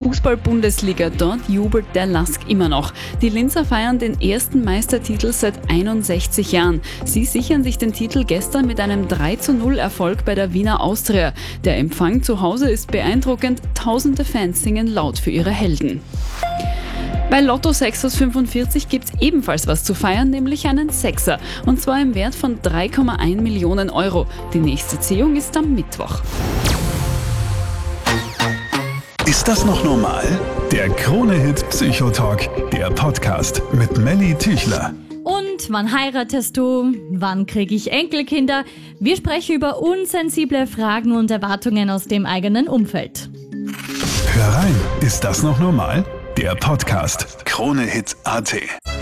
Fußball-Bundesliga, dort jubelt der LASK immer noch. Die Linzer feiern den ersten Meistertitel seit 61 Jahren. Sie sichern sich den Titel gestern mit einem 3:0-Erfolg bei der Wiener Austria. Der Empfang zu Hause ist beeindruckend, tausende Fans singen laut für ihre Helden. Bei Lotto 6 aus 45 gibt's ebenfalls was zu feiern, nämlich einen Sechser. Und zwar im Wert von 3,1 Millionen Euro. Die nächste Ziehung ist am Mittwoch. Ist das noch normal? Der Krone-Hit Psychotalk, der Podcast mit Melly Tüchler. Und wann heiratest du? Wann kriege ich Enkelkinder? Wir sprechen über unsensible Fragen und Erwartungen aus dem eigenen Umfeld. Hör rein, ist das noch normal? Der Podcast Krone-Hit.at